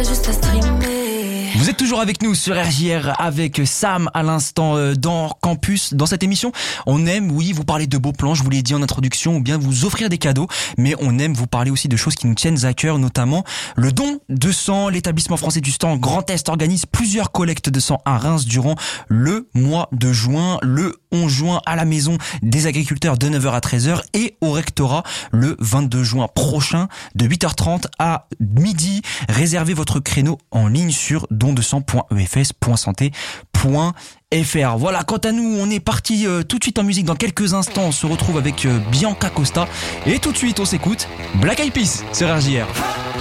Juste à streamer. Vous êtes toujours avec nous sur RJR avec Sam à l'instant dans Campus. Dans cette émission, on aime, oui, vous parler de beaux plans, je vous l'ai dit en introduction, ou bien vous offrir des cadeaux, mais on aime vous parler aussi de choses qui nous tiennent à cœur, notamment le don de sang. L'établissement français du sang Grand Est organise plusieurs collectes de sang à Reims durant le mois de juin, le 11 juin à la maison des agriculteurs de 9h à 13h et au rectorat le 22 juin prochain de 8h30 à midi. Réservez votre créneau en ligne sur dondesang.efs.santé.fr. Voilà, quant à nous, on est parti tout de suite en musique. Dans quelques instants, on se retrouve avec Bianca Costa et tout de suite, on s'écoute Black Eyed Peas sur RJR.